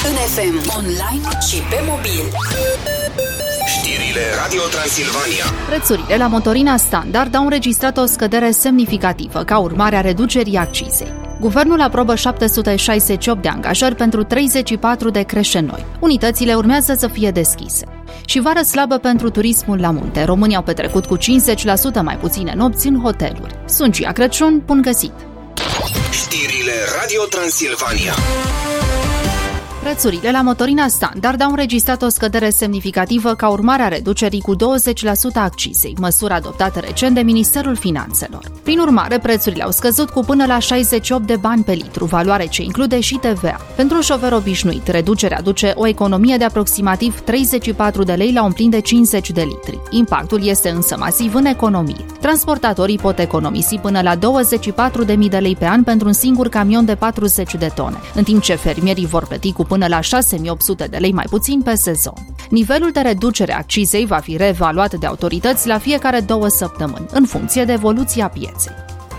în FM, online și pe mobil. Știrile Radio Transilvania. Prețurile la motorina standard au înregistrat o scădere semnificativă ca urmare a reducerii accizei. Guvernul aprobă 768 de angajări pentru 34 de creșe noi. Unitățile urmează să fie deschise. Și vară slabă pentru turismul la munte. Românii au petrecut cu 50% mai puține nopți în hoteluri. Sunt Gia Crăciun, bun găsit! Știrile Radio Transilvania. Prețurile la motorina standard au înregistrat o scădere semnificativă ca urmare a reducerii cu 20% a accizei, măsură adoptată recent de Ministerul Finanțelor. Prin urmare, prețurile au scăzut cu până la 68 de bani pe litru, valoare ce include și TVA. Pentru un șofer obișnuit, reducerea aduce o economie de aproximativ 34 de lei la un plin de 50 de litri. Impactul este însă masiv în economie. Transportatorii pot economisi până la 24.000 de lei pe an pentru un singur camion de 40 de tone, în timp ce fermierii vor plăti cu până la 6.800 de lei mai puțin pe sezon. Nivelul de reducere a accizei va fi reevaluat de autorități la fiecare 2 săptămâni, în funcție de evoluția pieței.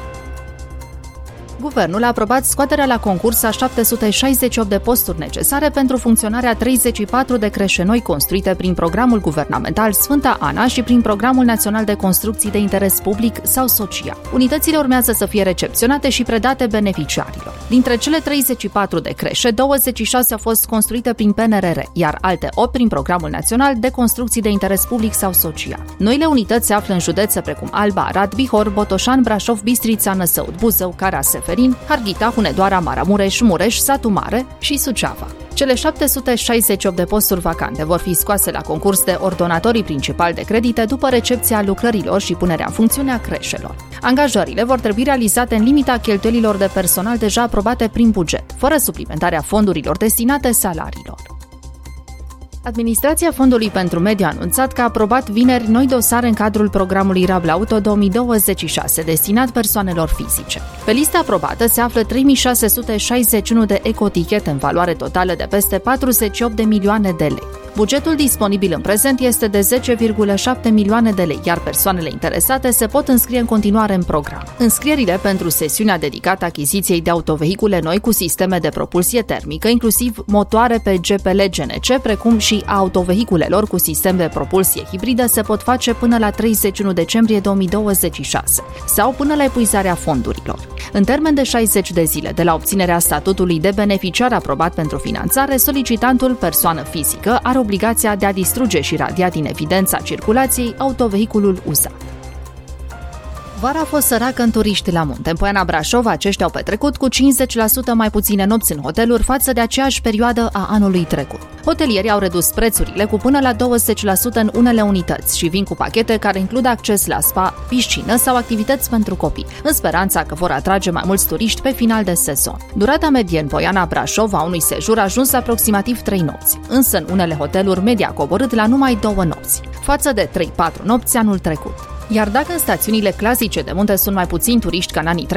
Guvernul a aprobat scoaterea la concurs a 768 de posturi necesare pentru funcționarea 34 de creșe noi construite prin programul guvernamental Sfânta Ana și prin Programul Național de Construcții de Interes Public sau Social. Unitățile urmează să fie recepționate și predate beneficiarilor. Dintre cele 34 de creșe, 26 au fost construite prin PNRR, iar alte 8 prin Programul Național de Construcții de Interes Public sau Social. Noile unități se află în județe precum Alba, Arad, Bihor, Botoșani, Brașov, Bistrița, Năsăud, Buzău, Caraseferin, Harghita, Hunedoara, Maramureș, Mureș, Satu Mare și Suceava. Cele 768 de posturi vacante vor fi scoase la concurs de ordonatorii principali de credite după recepția lucrărilor și punerea în funcțiune a creșelor. Angajările vor trebui realizate în limita cheltuielilor de personal deja aprobate prin buget, fără suplimentarea fondurilor destinate salariilor. Administrația Fondului pentru Mediu a anunțat că a aprobat vineri noi dosare în cadrul programului Rablauto 2026, destinat persoanelor fizice. Pe lista aprobată se află 3661 de ecotichete în valoare totală de peste 48 de milioane de lei. Bugetul disponibil în prezent este de 10,7 milioane de lei, iar persoanele interesate se pot înscrie în continuare în program. Înscrierile pentru sesiunea dedicată achiziției de autovehicule noi cu sisteme de propulsie termică, inclusiv motoare pe GPL-GNC, precum și a autovehiculelor cu sistem de propulsie hibridă, se pot face până la 31 decembrie 2026 sau până la epuizarea fondurilor. În termen de 60 de zile de la obținerea statutului de beneficiar aprobat pentru finanțare, solicitantul, persoană fizică, are obligația de a distruge și radia din evidența circulației autovehiculul uzat. Vara a fost săracă în turiști la munte. În Poiana Brașov, aceștia au petrecut cu 50% mai puține nopți în hoteluri față de aceeași perioadă a anului trecut. Hotelierii au redus prețurile cu până la 20% în unele unități și vin cu pachete care includ acces la spa, piscină sau activități pentru copii, în speranța că vor atrage mai mulți turiști pe final de sezon. Durata medie în Poiana Brașov a unui sejur a ajuns aproximativ 3 nopți, însă în unele hoteluri media a coborât la numai 2 nopți, față de 3-4 nopți anul trecut. Iar dacă în stațiunile clasice de munte sunt mai puțini turiști ca în anii